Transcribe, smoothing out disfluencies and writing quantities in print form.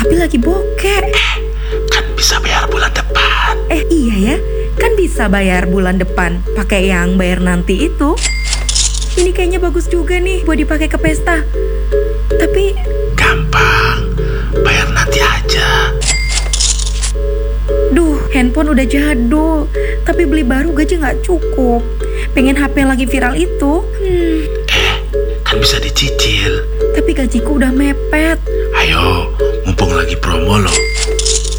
tapi lagi bokeh. Kan bisa bayar bulan depan. Iya ya, kan bisa bayar bulan depan pakai yang bayar nanti itu. Ini kayaknya bagus juga nih buat dipakai ke pesta. Tapi Gampang, bayar nanti aja. duh, handphone udah jadul, tapi beli baru gaji nggak cukup. Pengen HP yang lagi viral itu. Kan bisa dicicil. Tapi gajiku udah mepet. Ayo, mumpung lagi promo loh.